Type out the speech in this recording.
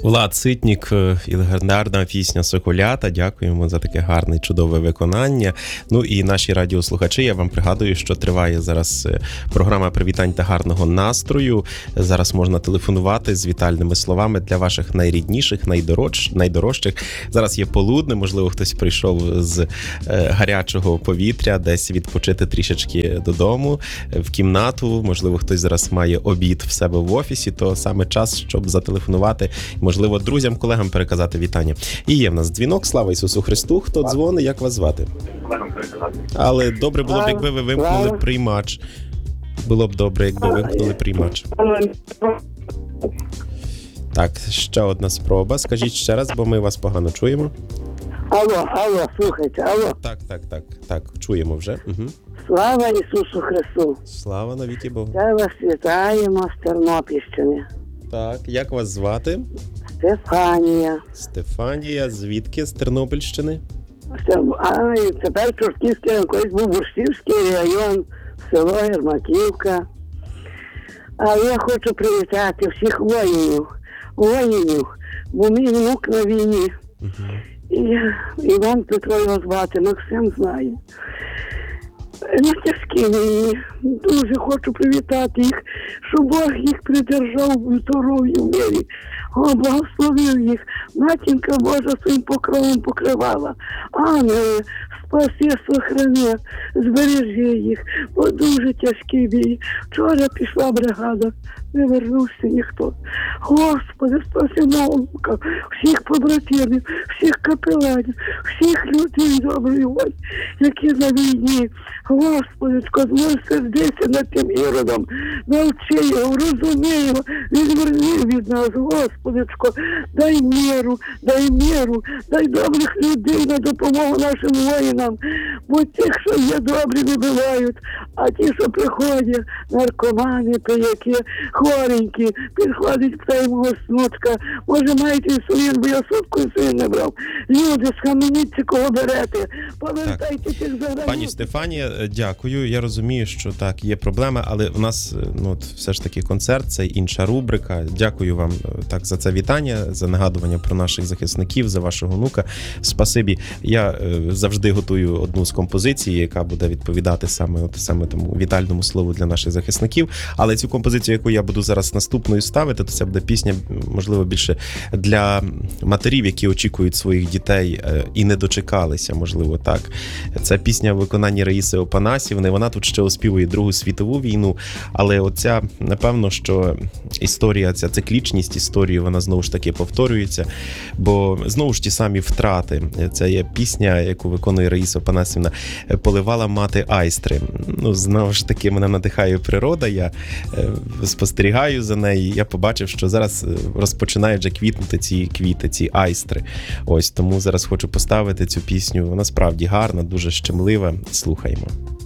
Влад Ситнік і легендарна пісня «Соколята». Дякуємо за таке гарне, чудове виконання. Ну і наші радіослухачі, я вам пригадую, що триває зараз програма привітань та гарного настрою. Зараз можна телефонувати з вітальними словами для ваших найрідніших, найдорожчих. Зараз є полудне, можливо, хтось прийшов з гарячого повітря, десь відпочити трішечки додому, в кімнату. Можливо, хтось зараз має обід в себе в офісі, то саме час, щоб зателефонувати, можливо, друзям, колегам переказати вітання. І є в нас дзвінок. Слава Ісусу Христу. Хто дзвонить, як вас звати? Але добре було б, якби ви вимкнули приймач. Було б добре, якби вимкнули приймач. Так, ще одна спроба. Скажіть ще раз, бо ми вас погано чуємо. Алло, слухайте, алло. Так, чуємо вже. Угу. Слава Ісусу Христу. Слава навіки Богу. Та вас вітаємо з Тернопільщини. Так, як вас звати? Стефанія. Стефанія, звідки? З Тернопільщини? І тепер Чортківський, колись був Бурштівський район, село Єрмаківка. А я хочу привітати всіх воїнів, бо мій внук на війні. Угу. І Іван Петро його звати, Максим знає. На тяжкій війні. Дуже хочу привітати їх, щоб Бог їх придержав у здоров'ї, в мирі. Благословив їх. Матінка Божа своїм покровом покривала. Ангели, спаси, сохрани, збережи їх. Бо дуже тяжкий бій. Вчора пішла бригада, не вернувся ніхто. Господи, спаси наука, всіх побратимів, всіх капеланів, всіх людей доброї волі, які на війні. Господи, змилосердися над тим Іродом, навчи його, розумій його, відверни від нас, Господичко, дай миру, дай добрих людей на допомогу нашим воїнам, бо тих, що є добрі, не бувають, а ті, що приходять, наркомани, пияки, хворенькі, підходить птаймого снучка, може маєте інсулін, бо я сутку інсулін не брав. Люди, схаменіться, кого берете, повертайте тих загранів. Пані Стефанія, дякую. Я розумію, що так, є проблеми, але у нас все ж таки концерт, це інша рубрика. Дякую вам так за це вітання, за нагадування про наших захисників, за вашого внука. Спасибі. Я завжди готую одну з композицій, яка буде відповідати саме тому вітальному слову для наших захисників. Але цю композицію, яку я буду зараз наступною ставити, то це буде пісня, можливо, більше для матерів, які очікують своїх дітей і не дочекалися, можливо, так. Це пісня в виконанні Раїси Опанасівни. Вона тут ще оспівує Другу світову війну, але оця, напевно, що історія, ця циклічність історії, вона знову ж таки повторюється, бо знову ж ті самі втрати. Це є пісня, яку виконує Раїса Опанасівна, «Поливала мати айстри». Знову ж таки, мене надихає природа, я спостерігаю за нею, я побачив, що зараз розпочинають вже квітнути ці квіти, ці айстри. Ось, тому зараз хочу поставити цю пісню, вона справді гарна, дуже щемлива. Слухаємо.